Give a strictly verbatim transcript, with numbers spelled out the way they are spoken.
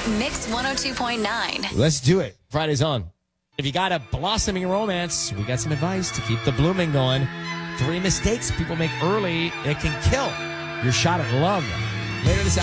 Mix one oh two point nine. Let's do it. Friday's on. If you got a blossoming romance, we got some advice to keep the blooming going. Three mistakes people make early, it can kill your shot at love. Later this hour.